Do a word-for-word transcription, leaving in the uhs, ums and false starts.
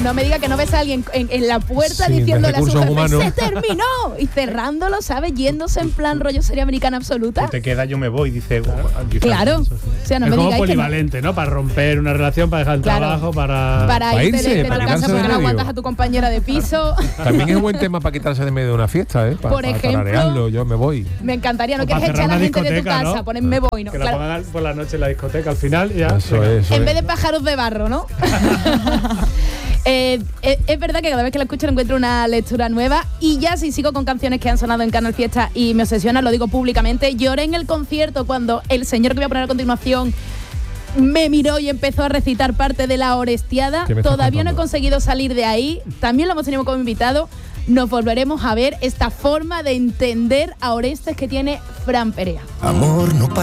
No me diga que no ves a alguien en, en la puerta Sí, diciéndole a su jefe, humanos. ¡se terminó! Y cerrándolo, ¿sabes? Yéndose en plan rollo serie americana absoluta. Tú te quedas, yo me voy, dice. Claro. O sea, no es me como digáis que no. polivalente, ¿no? Para romper una relación, para dejar el Claro. trabajo, para... Para, Para irte irse, de, de para tu casa quitarse porque de no medio. aguantas a tu compañera de piso. También es un buen tema para quitarse de medio de una fiesta, ¿eh? Pa, Por pa- ejemplo, tararearlo, yo me voy. Me encantaría, no O para quieres echar a la cerrar gente una de tu discoteca, casa, ¿no? ponen me voy, ¿no? Que Claro. la pongan por la noche en la discoteca, al final ya... Eso venga. es, eso En es. vez de pájaros de barro, ¿no? eh, eh, es verdad que cada vez que la escucho le encuentro una lectura nueva. Y ya si sigo con canciones que han sonado en Canal Fiesta y me obsesionan, lo digo públicamente. Lloré en el concierto cuando el señor que voy a poner a continuación me miró y empezó a recitar parte de la Orestiada. ¿Qué me estás Todavía no he contando? conseguido salir de ahí. También lo hemos tenido como invitado. Nos volveremos a ver esta forma de entender a Orestes que tiene Fran Perea. Amor no